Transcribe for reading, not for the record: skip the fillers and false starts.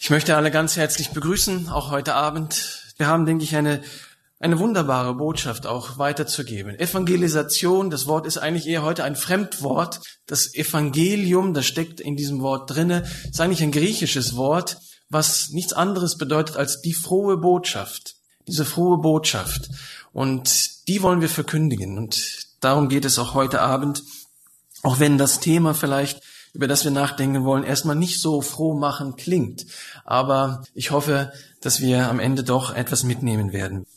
Ich möchte alle ganz herzlich begrüßen, auch heute Abend. Wir haben, denke ich, eine wunderbare Botschaft auch weiterzugeben. Evangelisation, das Wort ist eigentlich eher heute ein Fremdwort. Das Evangelium, das steckt in diesem Wort drinne, ist eigentlich ein griechisches Wort, was nichts anderes bedeutet als die frohe Botschaft. Diese frohe Botschaft. Und die wollen wir verkündigen. Und darum geht es auch heute Abend. Auch wenn das Thema vielleicht, über das wir nachdenken wollen, erstmal nicht so frohmachend klingt. Aber ich hoffe, dass wir am Ende doch etwas mitnehmen werden.